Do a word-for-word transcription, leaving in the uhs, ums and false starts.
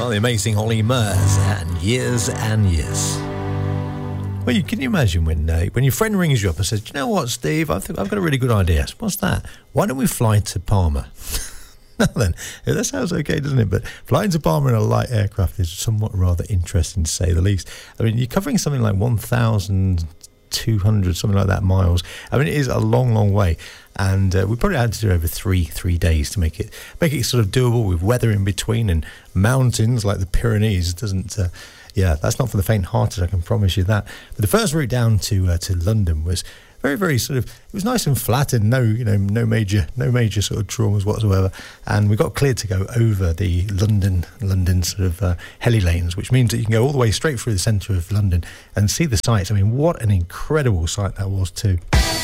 the amazing Ollie Murs and Years and Years. Well, you, can you imagine when uh, when your friend rings you up and says, "Do you know what, Steve? I think I've got a really good idea." What's that? Why don't we fly to Palma? Now then, that sounds okay, doesn't it? But flying to Palma in a light aircraft is somewhat rather interesting, to say the least. I mean, you're covering something like one thousand two hundred, something like that, miles. I mean, it is a long, long way. And uh, we probably had to do over three three days to make it make it sort of doable, with weather in between and mountains like the Pyrenees. It doesn't... Uh, Yeah, that's not for the faint-hearted, I can promise you that. But the first route down to uh, to London was very, very sort of, it was nice and flat and no, you know, no major, no major sort of traumas whatsoever. And we got cleared to go over the London, London sort of uh, heli lanes, which means that you can go all the way straight through the centre of London and see the sights. I mean, what an incredible sight that was too.